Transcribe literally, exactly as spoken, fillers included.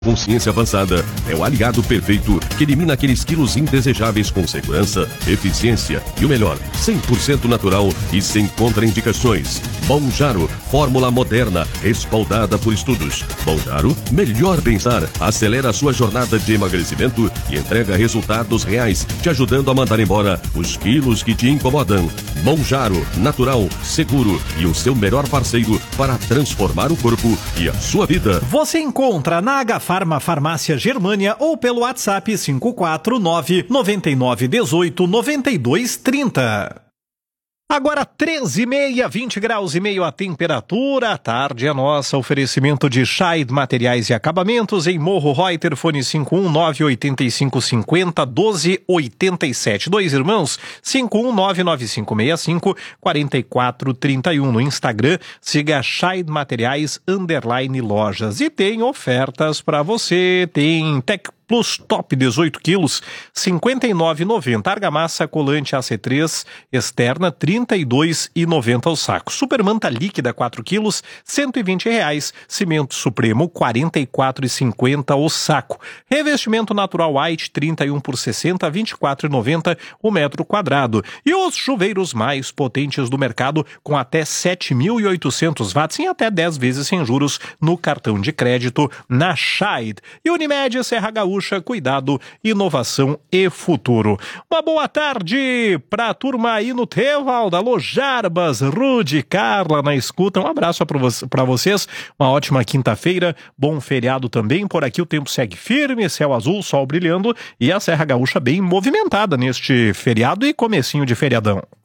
Consciência avançada é o aliado perfeito que elimina aqueles quilos indesejáveis com segurança, eficiência e o melhor, cem por cento natural e sem contraindicações. Monjaro, fórmula moderna, respaldada por estudos. Monjaro, melhor pensar, acelera a sua jornada de emagrecimento e entrega resultados reais, te ajudando a mandar embora os quilos que te incomodam. Monjaro, natural, seguro e o seu melhor parceiro para transformar o corpo e a sua vida. Você encontra na H Farma Farmácia Germânia ou pelo WhatsApp cinco quatro nove, nove nove um oito, nove dois três zero. Agora treze e meia, vinte graus e meio a temperatura, a tarde é nossa, oferecimento de Scheid Materiais e Acabamentos em Morro Reuter, fone cinco um nove, oito cinco cinco zero, um dois oito sete, dois irmãos, cinco um nove, nove cinco seis cinco, quatro quatro três um, no Instagram, siga Scheid Materiais, underline lojas, e tem ofertas para você, tem Tech Plus Top dezoito quilos, cinquenta e nove reais e noventa centavos. Argamassa colante A C três externa, trinta e dois reais e noventa centavos o saco. Supermanta líquida quatro quilos, cento e vinte reais. Cimento Supremo, quarenta e quatro reais e cinquenta centavos o saco. Revestimento natural White, trinta e um por sessenta, vinte e quatro reais e noventa centavos o metro quadrado. E os chuveiros mais potentes do mercado, com até sete mil e oitocentos watts em até dez vezes sem juros no cartão de crédito na Scheid. E Unimed Serra Gaúcha, cuidado, inovação e futuro. Uma boa tarde pra turma aí no Teval, Alô Jarbas, Rude, Carla na escuta. Um abraço para vocês, uma ótima quinta-feira, bom feriado também. Por aqui o tempo segue firme, céu azul, sol brilhando e a Serra Gaúcha bem movimentada neste feriado e comecinho de feriadão.